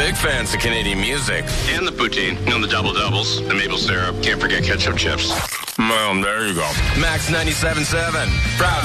Big fans of Canadian music. And the poutine. You know, the double-doubles, the maple syrup. Can't forget ketchup chips. Well, there you go. Max 97.7. Proud